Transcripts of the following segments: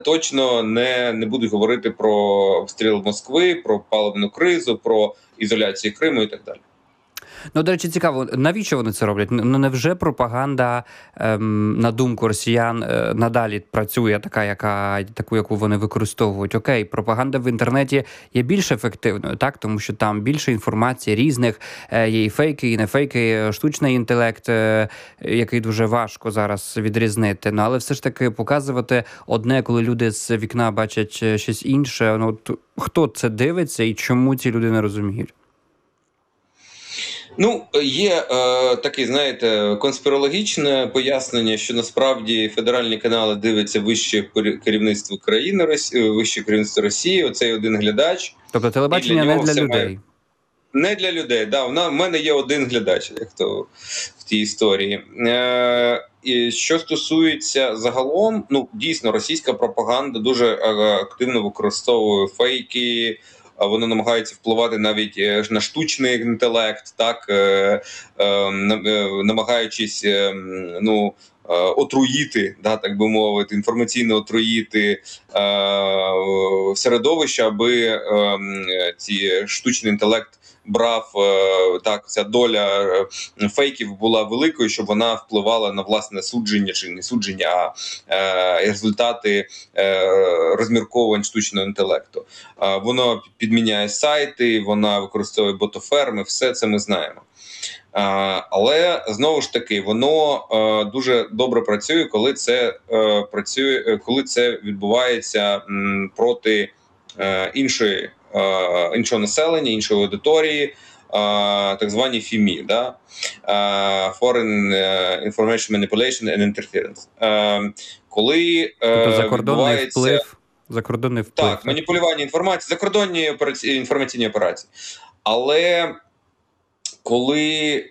точно не будуть говорити про обстріл Москви, про паливну кризу, про ізоляцію Криму і так далі. Ну, до речі, цікаво, навіщо вони це роблять? Ну, невже пропаганда, на думку росіян, надалі працює таку, яку вони використовують? Окей, пропаганда в інтернеті є більш ефективною, так? Тому що там більше інформації різних, є і фейки, і не фейки, штучний інтелект, який дуже важко зараз відрізнити. Ну, але все ж таки показувати одне, коли люди з вікна бачать щось інше. Ну, хто це дивиться і чому ці люди не розуміють? Ну, є таке, знаєте, конспірологічне пояснення, що насправді федеральні канали дивиться вище керівництво країни, вище керівництво Росії, оцей один глядач. Тобто телебачення не для людей? Не для людей, да. В мене є один глядач, як то в тій історії. І що стосується загалом, ну, дійсно, російська пропаганда дуже активно використовує фейки, воно намагається впливати навіть на штучний інтелект, так, намагаючись, ну, отруїти, да, так би мовити, інформаційно отруїти середовище, аби ці штучний інтелект брав, так, ця доля фейків була великою, щоб вона впливала на власне судження, чи не судження, а результати розмірковувань штучного інтелекту. Воно підміняє сайти, вона використовує ботоферми, все це ми знаємо. Але знову ж таки, воно дуже добре працює, коли це відбувається проти іншого населення, іншої аудиторії, так звані ФІМІ, да? Foreign Information Manipulation and Interference. Коли закордонний вплив. Так, маніпулювання інформації, закордонні інформаційні операції. Але коли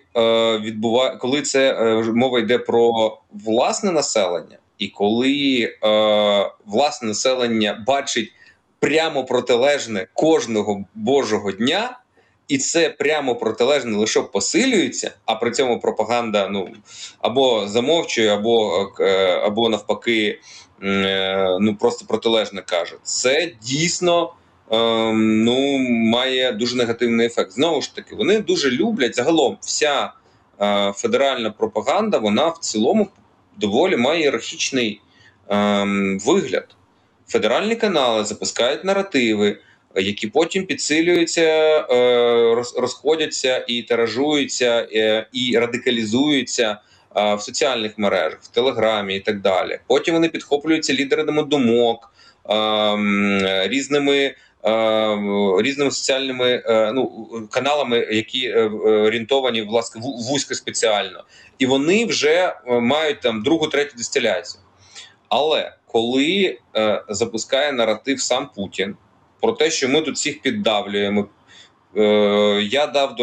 мова йде про власне населення, і коли власне населення бачить прямо протилежне кожного божого дня, і це прямо протилежне лише посилюється, а при цьому пропаганда, ну, або замовчує, або навпаки, ну, просто протилежне каже. Це дійсно ну, має дуже негативний ефект. Знову ж таки, вони дуже люблять, загалом вся федеральна пропаганда, вона в цілому доволі має ієрархічний вигляд. Федеральні канали запускають наративи, які потім підсилюються, розходяться і тиражуються, і радикалізуються в соціальних мережах, в Телеграмі і так далі. Потім вони підхоплюються лідерами думок, різними соціальними каналами, які орієнтовані, власне, вузько спеціально. І вони вже мають там другу-третю дистиляцію. Але коли запускає наратив сам Путін про те, що ми тут всіх піддавлюємо, я дав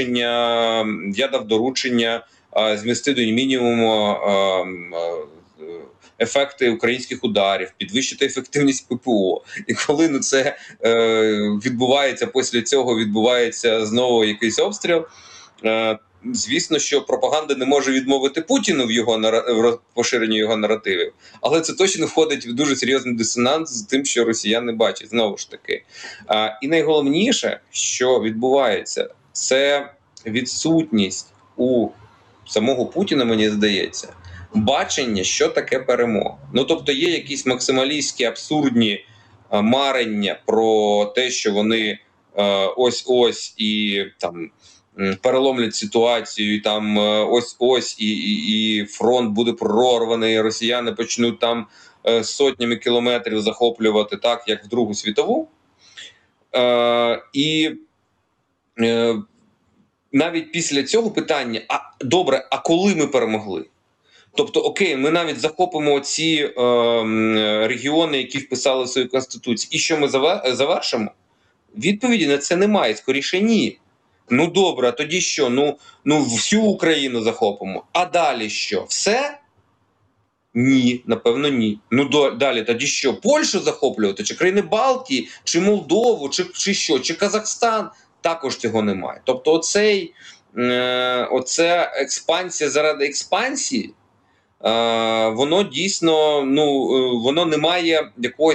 доручення змістити до мінімуму ефекти українських ударів, підвищити ефективність ППО. І коли це відбувається, після цього відбувається знову якийсь обстріл, звісно, що пропаганда не може відмовити Путіну в поширенні його наративів, але це точно входить в дуже серйозний дисонанс з тим, що росіяни бачать, знову ж таки. І найголовніше, що відбувається, це відсутність у самого Путіна, мені здається, бачення, що таке перемога. Ну, тобто є якісь максималістські, абсурдні марення про те, що вони ось-ось і там переломлять ситуацію, і там ось-ось і фронт буде прорваний, і росіяни почнуть там сотнями кілометрів захоплювати, так, як в Другу світову. І навіть після цього питання, добре, а коли ми перемогли? Тобто, окей, ми навіть захопимо ці регіони, які вписали в свою Конституцію, і що ми завершимо? Відповіді на це немає, скоріше ні. Ну добре, а тоді що? Ну всю Україну захопимо. А далі що? Все? Ні, напевно, ні. Ну далі тоді що? Польщу захоплювати? Чи країни Балтії? Чи Молдову? Чи що? Чи Казахстан? Також цього немає. Тобто оця експансія заради експансії, воно дійсно воно не має якогось